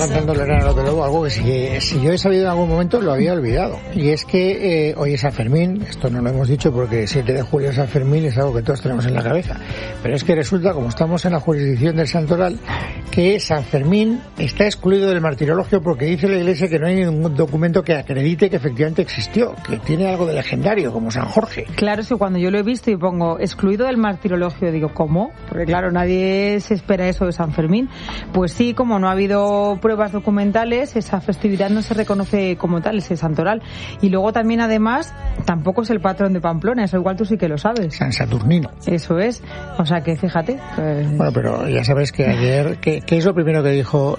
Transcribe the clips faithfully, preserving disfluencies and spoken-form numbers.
cantando Lorena López Lobo algo que si, si yo he sabido en algún momento lo había olvidado. Y es que eh, hoy es San Fermín, esto no lo hemos dicho porque siete de julio es San Fermín, es algo que todos tenemos en la cabeza. Pero es que resulta, como estamos en la jurisdicción del Santoral, que San Fermín está excluido del martirologio porque dice la Iglesia que no hay ningún documento que acredite que efectivamente existió, que tiene algo de legendario, como San Jorge. Claro, es que cuando yo lo he visto y pongo excluido del martirologio, digo, ¿cómo? Porque claro, nadie se espera eso de San Fermín. Pues sí, como no ha habido pruebas documentales, esa festividad no se reconoce como tal, ese santoral. Y luego también, además, tampoco es el patrón de Pamplona, eso igual tú sí que lo sabes. San Saturnino. Eso es. O sea que fíjate. Pues... Bueno, pero ya sabes que ayer, ¿qué, qué es lo primero que dijo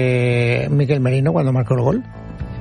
eh, Miquel Merino cuando marcó el gol?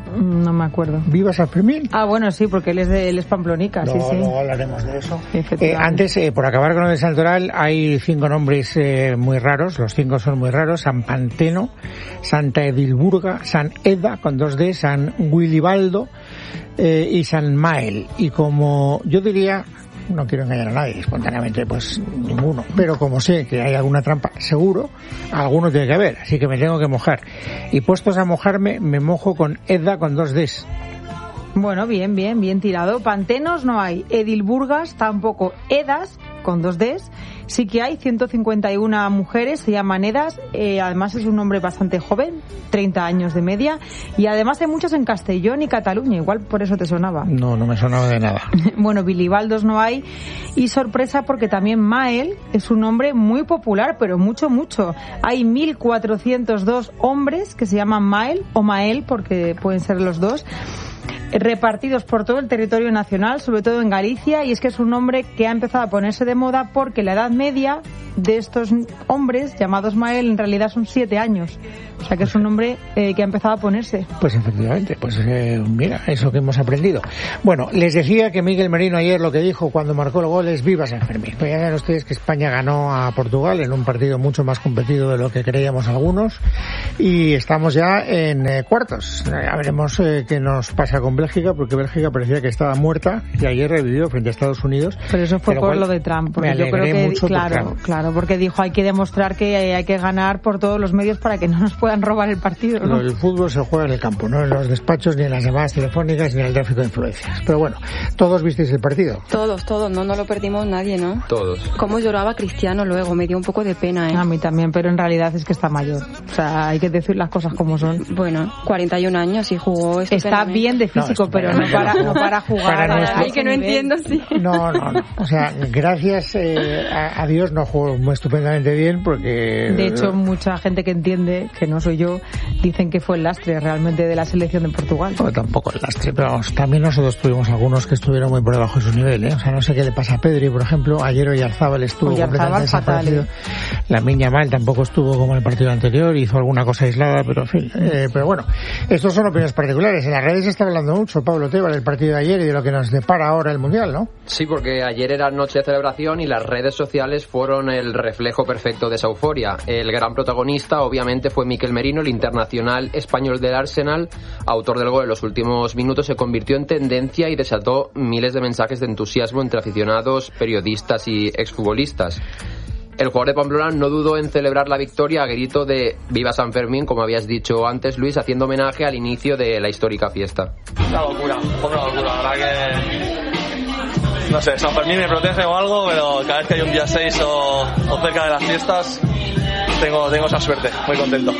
No me acuerdo. ¿Viva San Fermín? Ah, bueno, sí, porque él es de él es pamplonica. Luego, sí, sí. luego hablaremos de eso. Eh, antes, eh, por acabar con lo del Santoral, hay cinco nombres eh, muy raros. Los cinco son muy raros. San Panteno, Santa Edilburga, San Eda, con dos D, San Wilibaldo eh, y San Mael. Y como yo diría... No quiero engañar a nadie, espontáneamente pues ninguno, pero como sé que hay alguna trampa, seguro, alguno tiene que haber, así que me tengo que mojar. Y puestos a mojarme, me mojo con Edda con dos Ds. Bueno, bien, bien, bien tirado. Pantenos no hay, Edilburgas tampoco, Edas con dos Ds. Sí que hay ciento cincuenta y una mujeres, se llaman Edas, eh, además es un nombre bastante joven, treinta años de media, y además hay muchos en Castellón y Cataluña, igual por eso te sonaba. No, no me sonaba de nada. Bueno, Bilibaldos no hay, y sorpresa porque también Mael es un nombre muy popular, pero mucho, mucho. Hay mil cuatrocientos dos hombres que se llaman Mael, o Mael, porque pueden ser los dos, repartidos por todo el territorio nacional, sobre todo en Galicia, y es que es un nombre que ha empezado a ponerse de moda porque la edad media de estos hombres llamados Mael en realidad son siete años. O sea que es un nombre eh, que ha empezado a ponerse. Pues efectivamente, pues eh, mira, eso que hemos aprendido. Bueno, les decía que Miguel Merino ayer lo que dijo cuando marcó el gol es viva San Fermín. Pues ya saben ustedes que España ganó a Portugal en un partido mucho más competido de lo que creíamos algunos, y estamos ya en eh, cuartos. Ya veremos eh, qué nos pasa con Bélgica, porque Bélgica parecía que estaba muerta y ayer revivió frente a Estados Unidos. Pero eso fue por lo de Trump, porque yo creo que mucho claro, claro, porque dijo hay que demostrar que hay que ganar por todos los medios para que no nos puedan robar el partido, ¿no? El fútbol se juega en el campo, no en los despachos, ni en las llamadas telefónicas, ni en el tráfico de influencias. Pero bueno, ¿todos visteis el partido? Todos, todos, no, no lo perdimos nadie, ¿no? Todos. Cómo lloraba Cristiano luego, me dio un poco de pena, ¿eh? A mí también, pero en realidad es que está mayor. O sea, hay que decir las cosas como son. Bueno, cuarenta y un años y jugó está bien de físico, no, pero no para, no para jugar. Para nuestro... Ay, que no entiendo, sí. No, no, no. O sea, gracias eh, a, a Dios no jugó muy estupendamente bien porque... De hecho, mucha gente que entiende, que no soy yo, dicen que fue el lastre realmente de la selección de Portugal. No, tampoco el lastre, pero vamos, también nosotros tuvimos algunos que estuvieron muy por debajo de su nivel, ¿eh? O sea, no sé qué le pasa a Pedri, por ejemplo. Ayer Oyarzábal estuvo Oyarzábal completamente desaparecido. La Miña Mal tampoco estuvo como en el partido anterior, hizo alguna cosa aislada, pero en fin. Eh, pero bueno, estos son opiniones particulares. En las redes se está hablando mucho, Pablo Teba, del partido de ayer y de lo que nos depara ahora el Mundial, ¿no? Sí, porque ayer era noche de celebración y las redes sociales fueron el reflejo perfecto de esa euforia. El gran protagonista, obviamente, fue Miquel Merino, el internacional español del Arsenal, autor del gol en los últimos minutos, se convirtió en tendencia y desató miles de mensajes de entusiasmo entre aficionados, periodistas y exfutbolistas. El jugador de Pamplona no dudó en celebrar la victoria a grito de Viva San Fermín, como habías dicho antes, Luis, haciendo homenaje al inicio de la histórica fiesta. Una locura, una locura, la verdad que... No sé, San Fermín me protege o algo, pero cada vez que hay un día seis o, o cerca de las fiestas, tengo, tengo esa suerte, muy contento.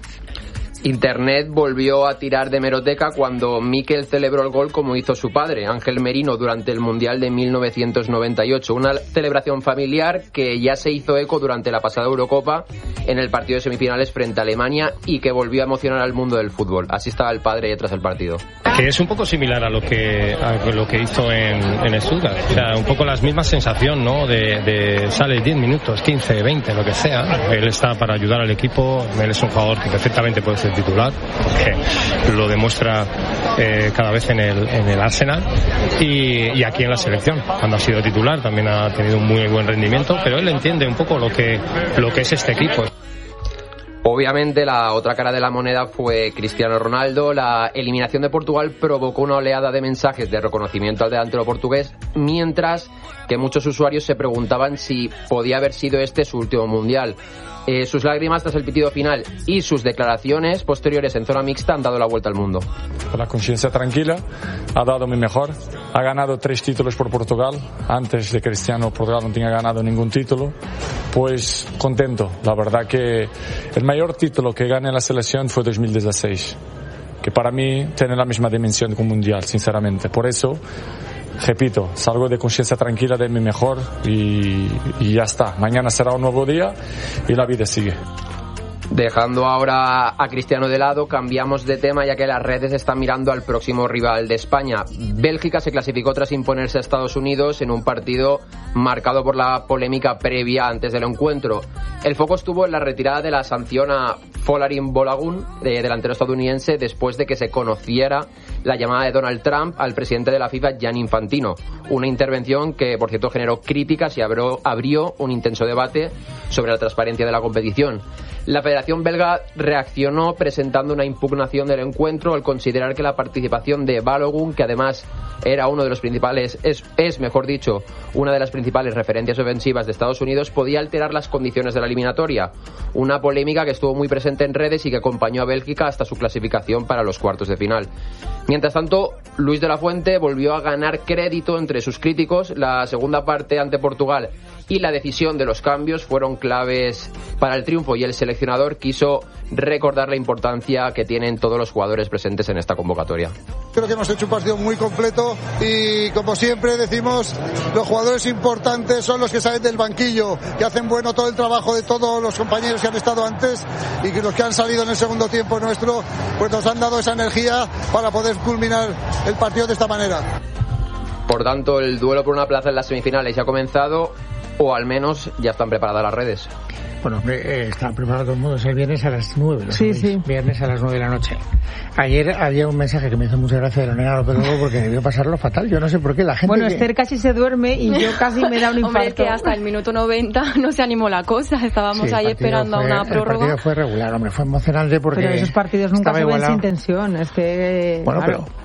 Internet volvió a tirar de hemeroteca cuando Miquel celebró el gol como hizo su padre, Ángel Merino, durante el Mundial de mil novecientos noventa y ocho. Una celebración familiar que ya se hizo eco durante la pasada Eurocopa en el partido de semifinales frente a Alemania y que volvió a emocionar al mundo del fútbol. Así estaba el padre tras el partido. Que es un poco similar a lo que a lo que hizo en, en Stuttgart. O sea, un poco la misma sensación, ¿no? De, de sale diez minutos, quince, veinte, lo que sea. Él está para ayudar al equipo. Él es un jugador que perfectamente puede ser titular, porque lo demuestra eh, cada vez en el, en el Arsenal y, y aquí en la selección. Cuando ha sido titular también ha tenido un muy buen rendimiento, pero él entiende un poco lo que, lo que es este equipo. Obviamente la otra cara de la moneda fue Cristiano Ronaldo. La eliminación de Portugal provocó una oleada de mensajes de reconocimiento al delantero portugués, mientras que muchos usuarios se preguntaban si podía haber sido este su último mundial. Eh, sus lágrimas tras el pitido final y sus declaraciones posteriores en zona mixta han dado la vuelta al mundo. Con la conciencia tranquila, ha dado mi mejor, ha ganado tres títulos por Portugal. Antes de Cristiano, Portugal no tenía ganado ningún título. Pues contento, la verdad que el mayor título que gané en la selección fue dos mil dieciséis, que para mí tiene la misma dimensión que un mundial, sinceramente. Por eso, repito, salgo de conciencia tranquila, de mi mejor y, y ya está. Mañana será un nuevo día y la vida sigue. Dejando ahora a Cristiano de lado, cambiamos de tema ya que las redes están mirando al próximo rival de España. Bélgica se clasificó tras imponerse a Estados Unidos en un partido marcado por la polémica previa antes del encuentro. El foco estuvo en la retirada de la sanción a Folarin Balogun, eh, delantero estadounidense, después de que se conociera la llamada de Donald Trump al presidente de la FIFA, Gianni Infantino. Una intervención que, por cierto, generó críticas y abrió, abrió un intenso debate sobre la transparencia de la competición. La Federación Belga reaccionó presentando una impugnación del encuentro al considerar que la participación de Balogun, que además era uno de los principales, es, es mejor dicho, una de las principales referencias ofensivas de Estados Unidos, podía alterar las condiciones de la eliminatoria. Una polémica que estuvo muy presente en redes y que acompañó a Bélgica hasta su clasificación para los cuartos de final. Mientras tanto, Luis de la Fuente volvió a ganar crédito entre sus críticos. La segunda parte ante Portugal y la decisión de los cambios fueron claves para el triunfo y el seleccionador quiso recordar la importancia que tienen todos los jugadores presentes en esta convocatoria. Creo que hemos hecho un partido muy completo y, como siempre decimos, los jugadores importantes son los que salen del banquillo, que hacen bueno todo el trabajo de todos los compañeros que han estado antes y que los que han salido en el segundo tiempo nuestro pues nos han dado esa energía para poder culminar el partido de esta manera. Por tanto, el duelo por una plaza en las semifinales ya ha comenzado, o al menos ya están preparadas las redes. Bueno, eh, está preparado todo el mundo. Es el viernes a las nueve. Sí, sí. Viernes a las nueve de la noche. Ayer había un mensaje que me hizo mucha gracia de Lorena López Lobo porque debió pasarlo fatal. Yo no sé por qué la gente... Bueno, que... Esther casi se duerme y yo casi me da un infarto. Hombre, es que hasta el minuto noventa no se animó la cosa. Estábamos sí, ahí esperando fue, a una prórroga. El partido fue regular, hombre. Fue emocionante porque... Pero esos partidos nunca se ven sin tensión. Es que... Bueno, claro. pero...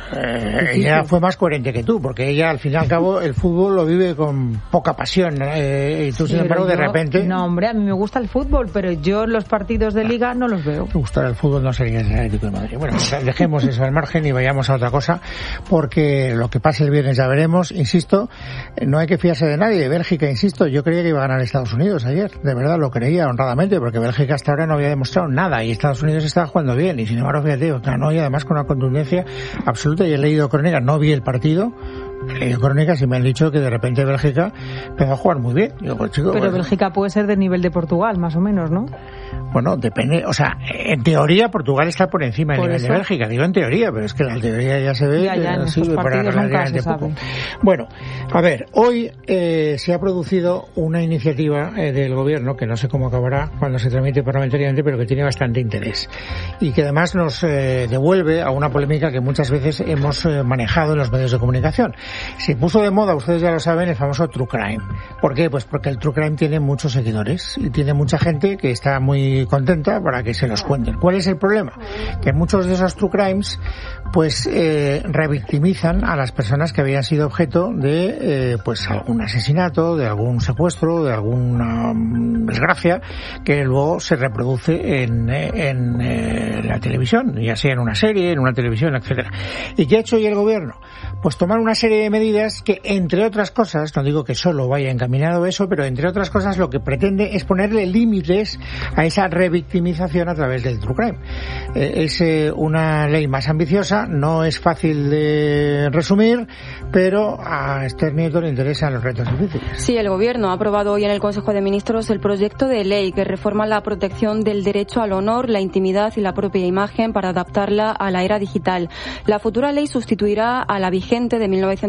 Eh, ella fue más coherente que tú, porque ella al fin y al cabo el fútbol lo vive con poca pasión, eh, y tú sin embargo de repente... No, hombre, a mí me gusta el fútbol, pero yo los partidos de liga no los veo. Te gustará el fútbol, no sería el Atlético de Madrid. Bueno, dejemos eso al margen y vayamos a otra cosa, porque lo que pase el viernes ya veremos. Insisto, no hay que fiarse de nadie. Bélgica, insisto, yo creía que iba a ganar Estados Unidos ayer, de verdad lo creía honradamente, porque Bélgica hasta ahora no había demostrado nada y Estados Unidos estaba jugando bien, y sin embargo, fíjate, ganó y además con una contundencia absoluta. Y he leído crónicas, no vi el partido, he leído crónicas y me han dicho que de repente Bélgica empezó a jugar muy bien. Digo, pues, chico, pero pues, Bélgica puede ser del nivel de Portugal, más o menos, ¿no? Bueno, depende, o sea, en teoría Portugal está por encima del por nivel eso. de Bélgica, digo en teoría, pero es que la teoría ya se ve, ya, ya, en sí, estos para relativamente poco. Bueno, a ver, hoy eh, se ha producido una iniciativa eh, del gobierno, que no sé cómo acabará cuando se tramite parlamentariamente, pero que tiene bastante interés y que además nos eh, devuelve a una polémica que muchas veces hemos eh, manejado en los medios de comunicación. Se puso de moda, ustedes ya lo saben, el famoso True Crime. ¿Por qué? Pues porque el True Crime tiene muchos seguidores y tiene mucha gente que está muy contenta para que se los cuenten. ¿Cuál es el problema? Que muchos de esos True Crimes pues eh, revictimizan a las personas que habían sido objeto de eh, pues algún asesinato, de algún secuestro, de alguna um, desgracia que luego se reproduce en, en eh, la televisión, ya sea en una serie, en una televisión, etcétera. ¿Y qué ha hecho hoy el gobierno? Pues tomar una serie de medidas que, entre otras cosas, no digo que solo vaya encaminado eso, pero entre otras cosas lo que pretende es ponerle límites a esa revictimización a través del True Crime. Eh, es eh, una ley más ambiciosa, no es fácil de resumir, pero a Esther Nieto le interesan los retos difíciles. Sí, el Gobierno ha aprobado hoy en el Consejo de Ministros el proyecto de ley que reforma la protección del derecho al honor, la intimidad y la propia imagen para adaptarla a la era digital. La futura ley sustituirá a la vigente de mil novecientos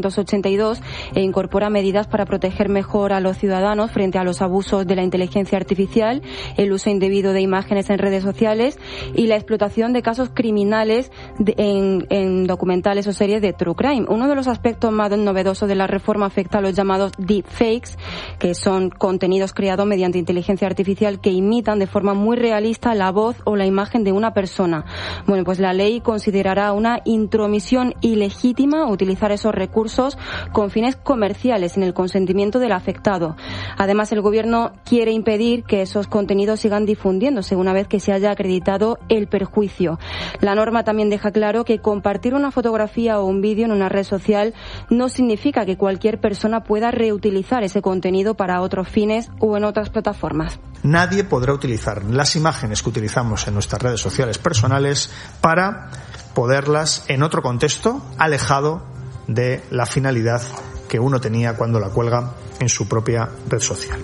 novecientos ochenta y dos e incorpora medidas para proteger mejor a los ciudadanos frente a los abusos de la inteligencia artificial, el uso indebido de imágenes en redes sociales y la explotación de casos criminales de, en, en documentales o series de true crime. Uno de los aspectos más novedosos de la reforma afecta a los llamados deepfakes, que son contenidos creados mediante inteligencia artificial que imitan de forma muy realista la voz o la imagen de una persona. Bueno, pues la ley considerará una intromisión ilegítima utilizar esos recursos con fines comerciales sin el consentimiento del afectado. Además, el gobierno quiere impedir que esos contenidos sigan difundiéndose una vez que se haya acreditado el perjuicio. La norma también deja claro que compartir una fotografía o un vídeo en una red social no significa que cualquier persona pueda reutilizar ese contenido para otros fines o en otras plataformas. Nadie podrá utilizar las imágenes que utilizamos en nuestras redes sociales personales para poderlas en otro contexto alejado de la finalidad que uno tenía cuando la cuelga en su propia red social.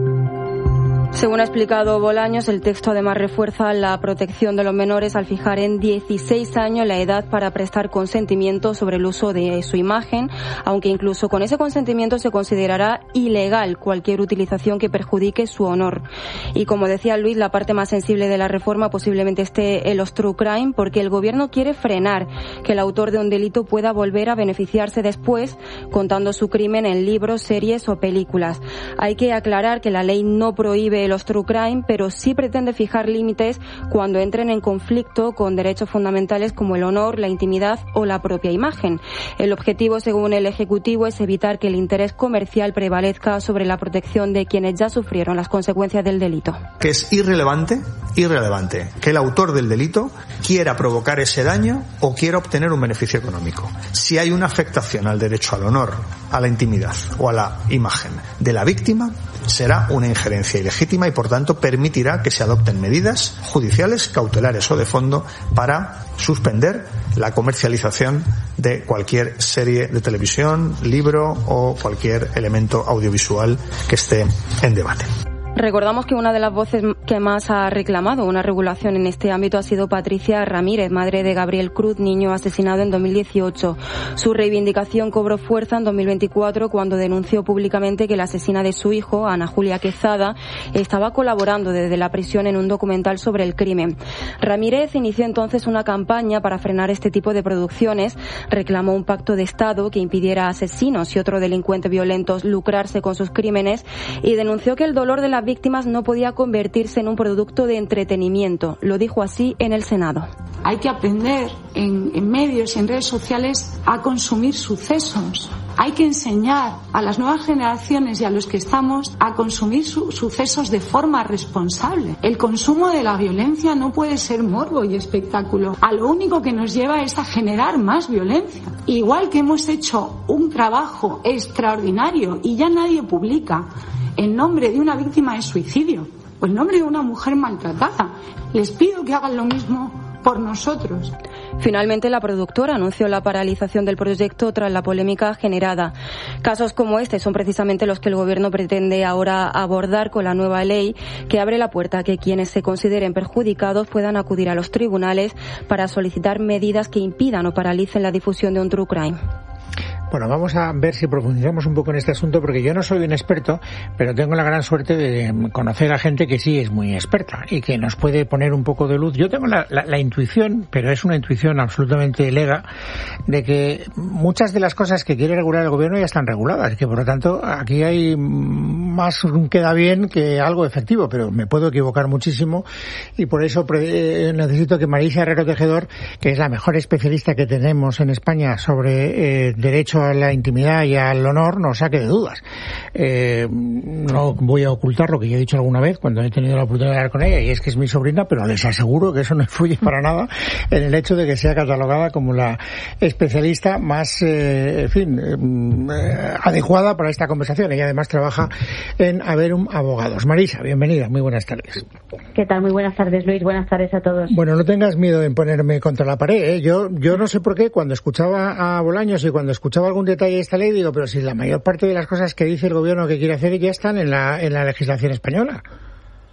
Según ha explicado Bolaños, el texto además refuerza la protección de los menores al fijar en dieciséis años la edad para prestar consentimiento sobre el uso de su imagen, aunque incluso con ese consentimiento se considerará ilegal cualquier utilización que perjudique su honor. Y como decía Luis, la parte más sensible de la reforma posiblemente esté en los true crime, porque el gobierno quiere frenar que el autor de un delito pueda volver a beneficiarse después contando su crimen en libros, series o películas. Hay que aclarar que la ley no prohíbe los true crime, pero sí pretende fijar límites cuando entren en conflicto con derechos fundamentales como el honor, la intimidad o la propia imagen. El objetivo, según el Ejecutivo, es evitar que el interés comercial prevalezca sobre la protección de quienes ya sufrieron las consecuencias del delito. Que es irrelevante, irrelevante que el autor del delito quiera provocar ese daño o quiera obtener un beneficio económico. Si hay una afectación al derecho al honor, a la intimidad o a la imagen de la víctima, será una injerencia ilegítima y, por tanto, permitirá que se adopten medidas judiciales, cautelares o de fondo para suspender la comercialización de cualquier serie de televisión, libro o cualquier elemento audiovisual que esté en debate. Recordamos que una de las voces que más ha reclamado una regulación en este ámbito ha sido Patricia Ramírez, madre de Gabriel Cruz, niño asesinado en dos mil dieciocho. Su reivindicación cobró fuerza en dos mil veinticuatro cuando denunció públicamente que la asesina de su hijo, Ana Julia Quezada, estaba colaborando desde la prisión en un documental sobre el crimen. Ramírez inició entonces una campaña para frenar este tipo de producciones, reclamó un pacto de Estado que impidiera a asesinos y otros delincuentes violentos lucrarse con sus crímenes y denunció que el dolor de la víctimas no podía convertirse en un producto de entretenimiento. Lo dijo así en el Senado. Hay que aprender en, en medios y en redes sociales a consumir sucesos. Hay que enseñar a las nuevas generaciones y a los que estamos a consumir su, sucesos de forma responsable. El consumo de la violencia no puede ser morbo y espectáculo. A lo único que nos lleva es a generar más violencia. Igual que hemos hecho un trabajo extraordinario y ya nadie publica en nombre de una víctima de suicidio o en nombre de una mujer maltratada. Les pido que hagan lo mismo por nosotros. Finalmente, la productora anunció la paralización del proyecto tras la polémica generada. Casos como este son precisamente los que el Gobierno pretende ahora abordar con la nueva ley, que abre la puerta a que quienes se consideren perjudicados puedan acudir a los tribunales para solicitar medidas que impidan o paralicen la difusión de un true crime. Bueno, vamos a ver si profundizamos un poco en este asunto, porque yo no soy un experto, pero tengo la gran suerte de conocer a gente que sí es muy experta y que nos puede poner un poco de luz. Yo tengo la, la, la intuición, pero es una intuición absolutamente lega, de que muchas de las cosas que quiere regular el gobierno ya están reguladas, que por lo tanto aquí hay más queda bien que algo efectivo, pero me puedo equivocar muchísimo y por eso pre- necesito que Marisa Herrero Tejedor, que es la mejor especialista que tenemos en España sobre eh, derecho a la intimidad y al honor, nos saque de dudas. Eh, no voy a ocultar lo que ya he dicho alguna vez cuando he tenido la oportunidad de hablar con ella, y es que es mi sobrina, pero les aseguro que eso no influye para nada en el hecho de que sea catalogada como la especialista más, eh, en fin, eh, adecuada para esta conversación. Ella además trabaja en Averum Abogados. Marisa, bienvenida, muy buenas tardes. ¿Qué tal? Muy buenas tardes, Luis. Buenas tardes a todos. Bueno, no tengas miedo en ponerme contra la pared, ¿eh? Yo, yo no sé por qué, cuando escuchaba a Bolaños y cuando escuchaba algún detalle de esta ley, digo, pero si la mayor parte de las cosas que dice el gobierno que quiere hacer ya están en la, en la legislación española.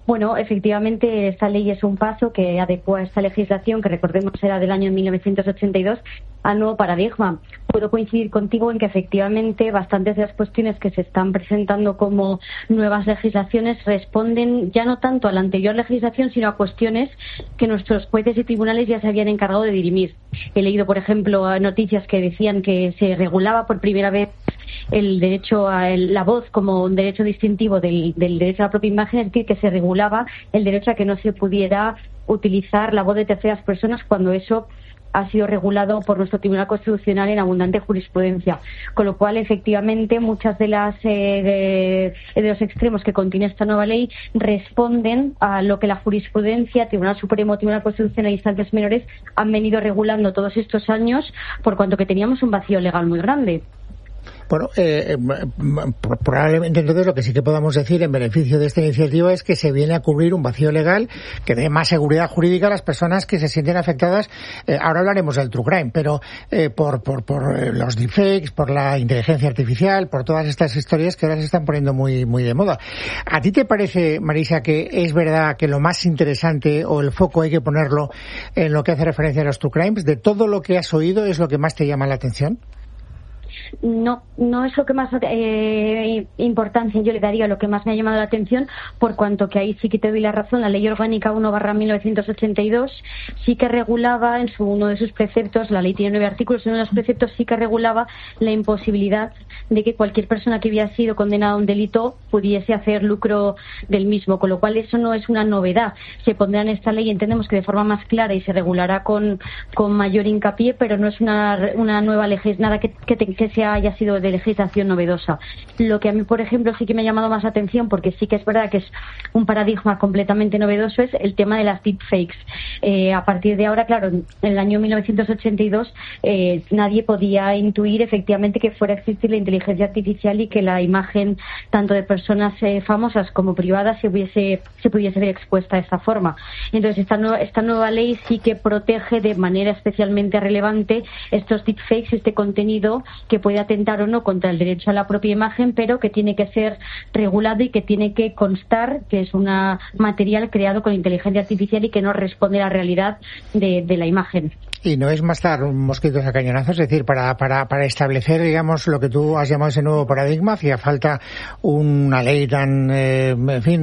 Bueno, efectivamente, esta ley es un paso que adecua esta legislación, que recordemos era del año mil novecientos ochenta y dos, al nuevo paradigma. Puedo coincidir contigo en que efectivamente bastantes de las cuestiones que se están presentando como nuevas legislaciones responden ya no tanto a la anterior legislación, sino a cuestiones que nuestros jueces y tribunales ya se habían encargado de dirimir. He leído, por ejemplo, noticias que decían que se regulaba por primera vez el derecho a el, la voz como un derecho distintivo del, del derecho a la propia imagen, es decir, que se regulaba el derecho a que no se pudiera utilizar la voz de terceras personas cuando eso ha sido regulado por nuestro Tribunal Constitucional en abundante jurisprudencia, con lo cual efectivamente muchas de las eh, de, de los extremos que contiene esta nueva ley responden a lo que la jurisprudencia, Tribunal Supremo, Tribunal Constitucional e instancias menores han venido regulando todos estos años, por cuanto que teníamos un vacío legal muy grande. Bueno, eh, probablemente entonces lo que sí que podamos decir en beneficio de esta iniciativa es que se viene a cubrir un vacío legal que dé más seguridad jurídica a las personas que se sienten afectadas. Eh, ahora hablaremos del true crime, pero eh, por, por, por los deepfakes, por la inteligencia artificial, por todas estas historias que ahora se están poniendo muy, muy de moda. ¿A ti te parece, Marisa, que es verdad que lo más interesante o el foco hay que ponerlo en lo que hace referencia a los true crimes? ¿De todo lo que has oído es lo que más te llama la atención? No, no es lo que más eh, importancia yo le daría, lo que más me ha llamado la atención, por cuanto que ahí sí que te doy la razón. La Ley Orgánica uno barra mil novecientos ochenta y dos sí que regulaba en su, uno de sus preceptos, la ley tiene nueve artículos, en uno de los preceptos sí que regulaba la imposibilidad de que cualquier persona que hubiera sido condenada a un delito pudiese hacer lucro del mismo, con lo cual eso no es una novedad. Se pondrá en esta ley, entendemos que de forma más clara, y se regulará con, con mayor hincapié, pero no es una, una nueva legislación, nada que, que, te, que sea haya sido de legislación novedosa. Lo que a mí, por ejemplo, sí que me ha llamado más atención, porque sí que es verdad que es un paradigma completamente novedoso, es el tema de las deepfakes. Eh, a partir de ahora, claro, en el año mil novecientos ochenta y dos eh, nadie podía intuir efectivamente que fuera a existir la inteligencia artificial y que la imagen tanto de personas eh, famosas como privadas se hubiese se pudiese ver expuesta de esta forma. Entonces esta nueva, esta nueva ley sí que protege de manera especialmente relevante estos deepfakes, este contenido que puede atentar o no contra el derecho a la propia imagen, pero que tiene que ser regulado y que tiene que constar que es un material creado con inteligencia artificial y que no responde a la realidad de, de la imagen. Y no es más dar mosquitos a cañonazos, es decir, para, para, para establecer, digamos, lo que tú has llamado ese nuevo paradigma, hacía falta una ley tan, eh, en fin,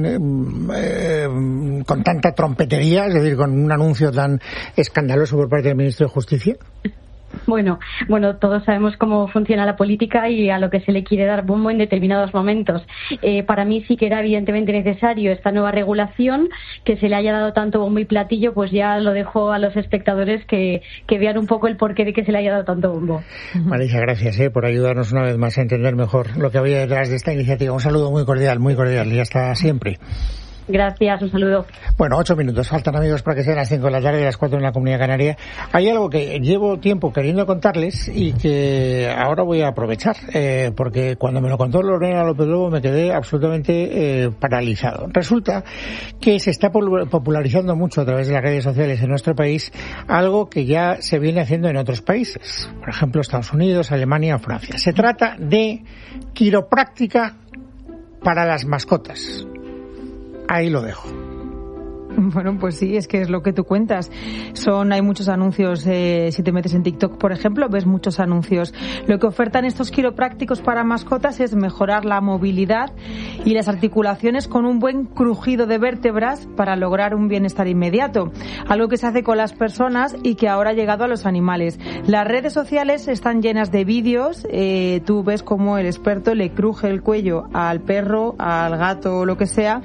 eh, con tanta trompetería, es decir, con un anuncio tan escandaloso por parte del Ministro de Justicia. Bueno, bueno, todos sabemos cómo funciona la política y a lo que se le quiere dar bombo en determinados momentos. Eh, para mí sí que era evidentemente necesario esta nueva regulación, que se le haya dado tanto bombo y platillo, pues ya lo dejo a los espectadores que, que vean un poco el porqué de que se le haya dado tanto bombo. Marisa, gracias eh, por ayudarnos una vez más a entender mejor lo que había detrás de esta iniciativa. Un saludo muy cordial, muy cordial y hasta siempre. Gracias, un saludo. Bueno, ocho minutos faltan, amigos, para que sean las cinco de la tarde y las cuatro en la Comunidad Canaria. Hay algo que llevo tiempo queriendo contarles y que ahora voy a aprovechar, eh, porque cuando me lo contó Lorena López Lobo me quedé absolutamente eh, paralizado. Resulta que se está popularizando mucho a través de las redes sociales en nuestro país algo que ya se viene haciendo en otros países, por ejemplo Estados Unidos, Alemania o Francia. Se trata de quiropráctica para las mascotas. Ahí lo dejo. Bueno, pues sí, es que es lo que tú cuentas. Son, hay muchos anuncios, eh, si te metes en TikTok, por ejemplo, ves muchos anuncios. Lo que ofertan estos quiroprácticos para mascotas es mejorar la movilidad y las articulaciones con un buen crujido de vértebras para lograr un bienestar inmediato. Algo que se hace con las personas y que ahora ha llegado a los animales. Las redes sociales están llenas de vídeos. Eh, tú ves cómo el experto le cruje el cuello al perro, al gato o lo que sea.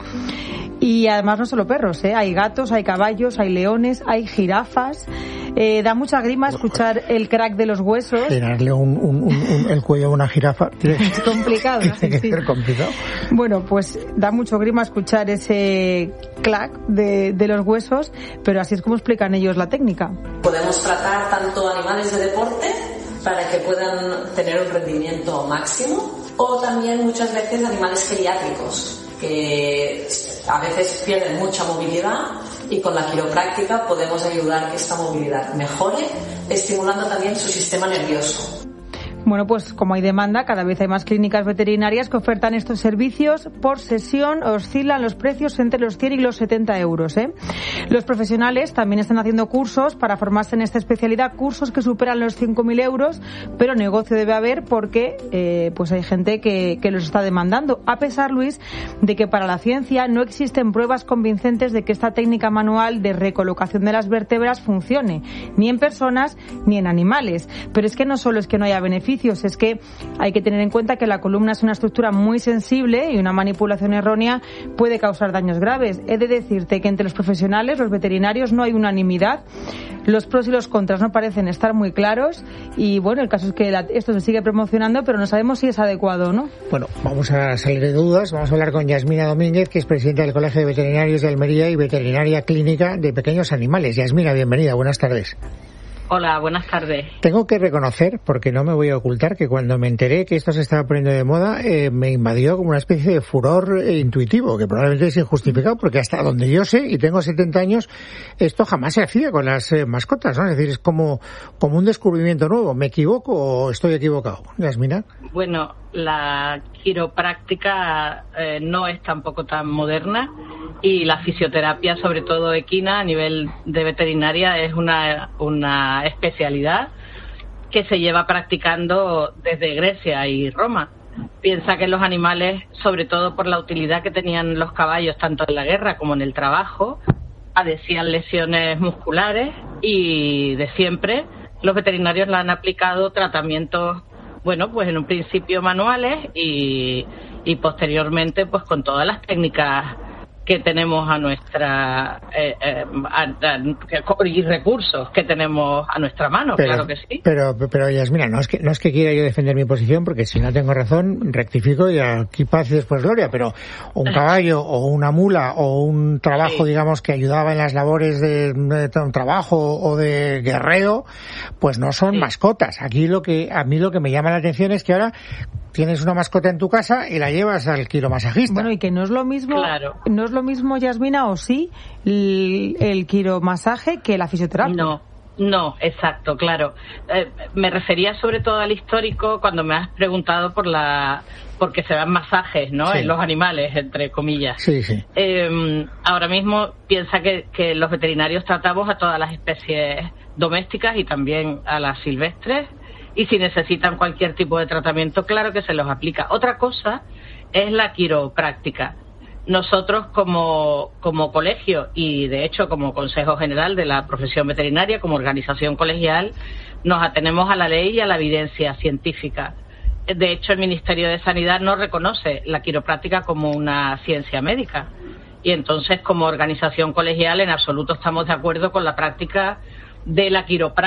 Y además no solo perros, ¿eh? Hay gatos, hay caballos, hay leones, hay jirafas. Eh, da mucha grima escuchar el crack de los huesos. Girarle un, un, un, un, el cuello a una jirafa. Es complicado, ¿no? Tiene que ser complicado. Bueno, pues da mucho grima escuchar ese clac de, de los huesos, pero así es como explican ellos la técnica. Podemos tratar tanto animales de deporte para que puedan tener un rendimiento máximo, o también muchas veces animales geriátricos, que a veces pierden mucha movilidad, y con la quiropráctica podemos ayudar a que esta movilidad mejore, estimulando también su sistema nervioso. Bueno, pues como hay demanda, cada vez hay más clínicas veterinarias que ofertan estos servicios. Por sesión oscilan los precios entre los cien y los setenta euros. ¿eh? Los profesionales también están haciendo cursos para formarse en esta especialidad, cursos que superan los cinco mil euros, pero negocio debe haber porque eh, pues hay gente que, que los está demandando. A pesar, Luis, de que para la ciencia no existen pruebas convincentes de que esta técnica manual de recolocación de las vértebras funcione, ni en personas ni en animales. Pero es que no solo es que no haya beneficios, es que hay que tener en cuenta que la columna es una estructura muy sensible y una manipulación errónea puede causar daños graves. He de decirte que entre los profesionales, los veterinarios, no hay unanimidad. Los pros y los contras no parecen estar muy claros y, bueno, el caso es que la, esto se sigue promocionando, pero no sabemos si es adecuado o no. Bueno, vamos a salir de dudas. Vamos a hablar con Yasmina Domínguez, que es presidenta del Colegio de Veterinarios de Almería y veterinaria clínica de pequeños animales. Yasmina, bienvenida. Buenas tardes. Hola, buenas tardes. Tengo que reconocer, porque no me voy a ocultar, que cuando me enteré que esto se estaba poniendo de moda, eh, me invadió como una especie de furor eh, intuitivo, que probablemente es injustificado, porque hasta donde yo sé, y tengo setenta años, esto jamás se hacía con las eh, mascotas, ¿no? Es decir, es como, como un descubrimiento nuevo. ¿Me equivoco o estoy equivocado? Yasmina. Bueno, la quiropráctica eh, no es tampoco tan moderna y la fisioterapia, sobre todo equina, a nivel de veterinaria, es una, una especialidad que se lleva practicando desde Grecia y Roma. Piensa que los animales, sobre todo por la utilidad que tenían los caballos tanto en la guerra como en el trabajo, padecían lesiones musculares y de siempre los veterinarios le han aplicado tratamientos, bueno, pues en un principio manuales y, y posteriormente pues con todas las técnicas que tenemos a nuestra eh, eh, a, a, y recursos que tenemos a nuestra mano, pero, claro que sí. Pero, pero Yasmina, no es que no es que quiera yo defender mi posición, porque si no tengo razón rectifico y aquí paz y después gloria, pero un caballo o una mula o un trabajo, sí, digamos, que ayudaba en las labores de, de un trabajo o de guerrero, pues no son, sí, mascotas. Aquí lo que a mí lo que me llama la atención es que ahora tienes una mascota en tu casa y la llevas al quiromasajista. Bueno, y que no es lo mismo, claro. no es lo mismo, Yasmina, o sí, el, el quiromasaje que la fisioterapia. No, no, exacto, claro. Eh, me refería sobre todo al histórico cuando me has preguntado por la, porque se dan masajes, ¿no? Sí. En los animales, entre comillas. Sí, sí. Eh, ahora mismo piensa que, que los veterinarios tratamos a todas las especies domésticas y también a las silvestres. Y si necesitan cualquier tipo de tratamiento, claro que se los aplica. Otra cosa es la quiropráctica. Nosotros como, como colegio y de hecho como Consejo General de la Profesión Veterinaria, como organización colegial, nos atenemos a la ley y a la evidencia científica. De hecho, el Ministerio de Sanidad no reconoce la quiropráctica como una ciencia médica. Y entonces, como organización colegial, en absoluto estamos de acuerdo con la práctica de la quiropráctica